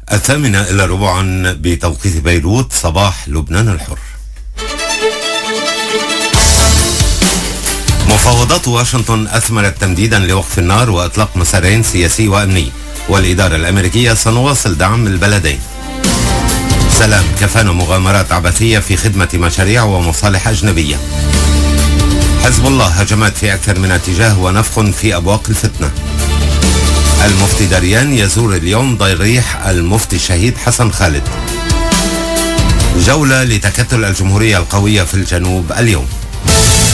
8:15 بتوقيت بيروت، صباح لبنان الحر. مفاوضات واشنطن أثمرت تمديدا لوقف النار وإطلاق مسارين سياسي وأمني، والإدارة الأمريكية سنواصل دعم البلدين. سلام كفانا مغامرات عبثية في خدمة مشاريع ومصالح أجنبية. حزب الله هجمات في أكثر من اتجاه ونفخ في أبواق الفتنة. المفتي دريان يزور اليوم ضريح المفتي الشهيد حسن خالد. جولة لتكتل الجمهورية القوية في الجنوب اليوم.